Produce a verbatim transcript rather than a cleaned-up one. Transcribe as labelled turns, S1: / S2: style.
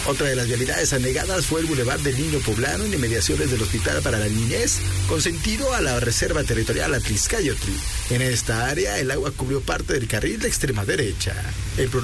S1: Otra de las vialidades anegadas fue el Boulevard del Niño Poblano, en inmediaciones del Hospital para la Niñez, con sentido a la Reserva Territorial Atliscayotl. En esta área, el agua cubrió parte del carril de extrema derecha. El